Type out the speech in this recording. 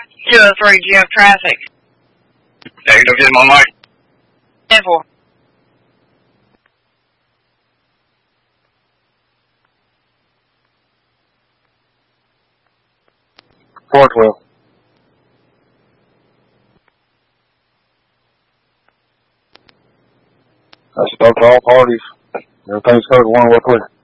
203, do you have traffic? Negative, get my mic. 10-4. Fort Will. I spoke to all parties. Everything's heard one way clear.